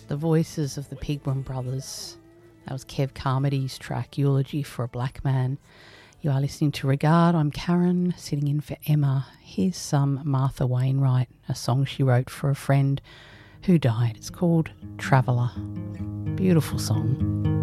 The voices of the Pigman brothers. That was Kev Carmody's track, Eulogy for a Black Man. You are listening to Regard. I'm Karen, sitting in for Emma. Here's some Martha Wainwright, a song she wrote for a friend who died. It's called Traveller. Beautiful song.